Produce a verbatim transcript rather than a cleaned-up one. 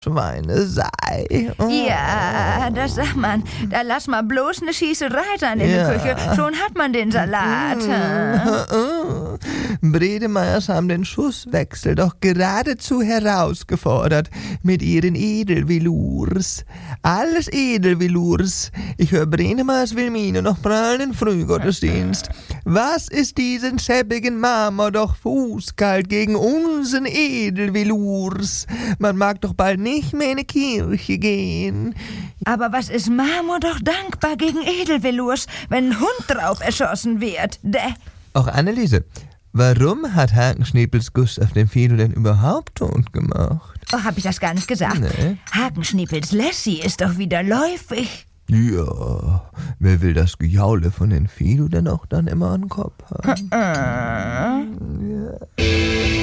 Schweinesei. Oh. Ja, das sagt man. Da lass mal bloß eine Schießerei sein in Ja. der Küche. Schon hat man den Salat. Bredemeyers haben den Schusswechsel doch geradezu herausgefordert mit ihren Edelvelours. Alles Edelvelours. Ich höre Bredemeyers Wilmine noch prallen in Frühgottesdienst. Was ist diesen schäbigen Marmor doch fußkalt gegen unseren Edelvelours? Man mag doch bald nicht mehr in die Kirche gehen. Aber was ist Marmor doch dankbar gegen Edelvelours, wenn ein Hund drauf erschossen wird? Däh. Auch Anneliese, warum hat Hakenschnepels Gustav den Fido denn überhaupt tot gemacht? Oh, hab ich das gar nicht gesagt? Nee. Hakenschniepels Lassie ist doch wieder läufig. Ja, wer will das Gejaule von den Fido denn auch dann immer an den Kopf haben? Äh. Ja.